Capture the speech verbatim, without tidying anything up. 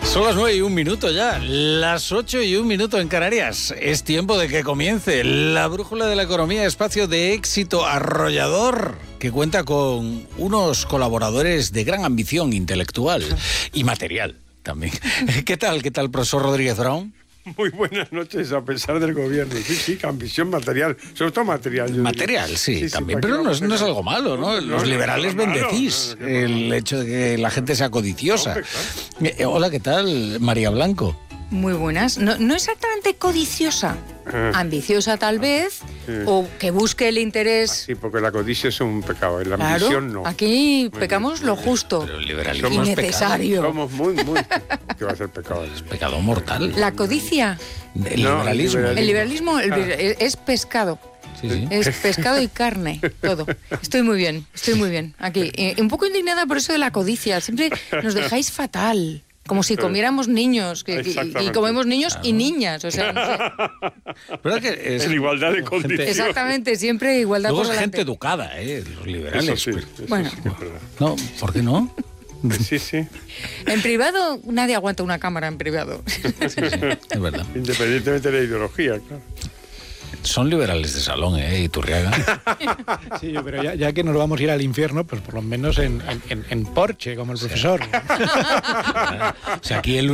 Son las nueve y un minuto ya, las ocho y un minuto en Canarias. Es tiempo de que comience la brújula de la economía, espacio de éxito arrollador que cuenta con unos colaboradores de gran ambición intelectual y material también. ¿Qué tal, qué tal, profesor Rodríguez Brown? Muy buenas noches, a pesar del gobierno. Sí, sí, ambición material, sobre todo material. Material, sí, sí, también, sí, pero no es, no es algo malo, ¿no? No, Los no, liberales no, no, bendecís no, no, no, no, el hecho de que la gente sea codiciosa. No, claro. eh, hola, ¿qué tal, María Blanco? Muy buenas. No, no exactamente codiciosa, ah. ambiciosa tal vez, sí. o que busque el interés. Sí, porque la codicia es un pecado, la claro, ambición no. Aquí muy pecamos bien, lo justo y necesario. Somos muy, muy... ¿Qué va a ser pecado? Es pecado mortal. La codicia. El no, liberalismo. El liberalismo el, es pescado. Sí, sí. Es pescado y carne, todo. Estoy muy bien, estoy muy bien aquí. Eh, un poco indignada por eso de la codicia. Siempre nos dejáis fatal. Como si comiéramos niños, que, y, y comemos niños ah. y niñas, o sea, no sé. ¿Verdad que es en igualdad de condiciones? Exactamente, siempre igualdad Luego por es delante. gente educada, ¿eh? Los liberales. Eso sí, eso bueno. Sí, es verdad. No, ¿por qué no? Sí, sí. En privado, nadie aguanta una cámara en privado. Sí, sí, es verdad. Independientemente de la ideología, claro. Son liberales de salón, ¿eh? Iturriaga. Sí, pero ya, ya que nos vamos a ir al infierno, pues por lo menos en, en, en Porsche, como el profesor. O sea, aquí el